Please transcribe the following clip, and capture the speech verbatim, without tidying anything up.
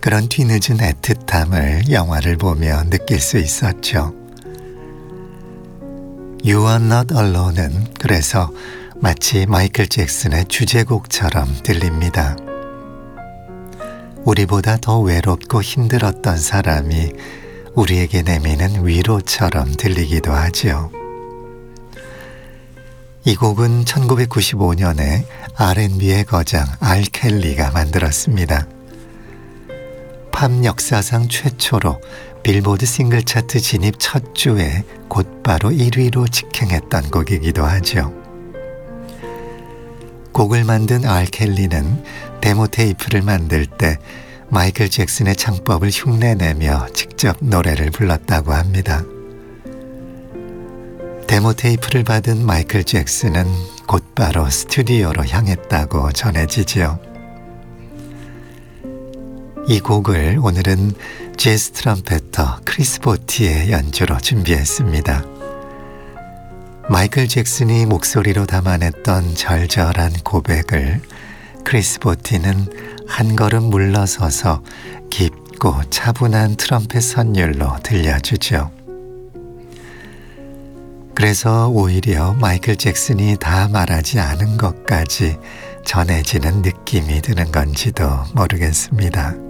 그런 뒤늦은 애틋함을 영화를 보며 느낄 수 있었죠. You are not alone은 그래서 마치 마이클 잭슨의 주제곡처럼 들립니다. 우리보다 더 외롭고 힘들었던 사람이 우리에게 내미는 위로처럼 들리기도 하죠. 이 곡은 천구백구십오 년에 알앤비의 거장 알 켈리가 만들었습니다. 팝 역사상 최초로 빌보드 싱글 차트 진입 첫 주에 곧바로 일 위로 직행했던 곡이기도 하죠. 곡을 만든 알 켈리는 데모 테이프를 만들 때 마이클 잭슨의 창법을 흉내내며 직접 노래를 불렀다고 합니다. 데모 테이프를 받은 마이클 잭슨은 곧바로 스튜디오로 향했다고 전해지지요. 이 곡을 오늘은 재즈 트럼펫터 크리스 보티의 연주로 준비했습니다. 마이클 잭슨이 목소리로 담아냈던 절절한 고백을 크리스 보티는 한 걸음 물러서서 깊고 차분한 트럼펫 선율로 들려주죠. 그래서 오히려 마이클 잭슨이 다 말하지 않은 것까지 전해지는 느낌이 드는 건지도 모르겠습니다.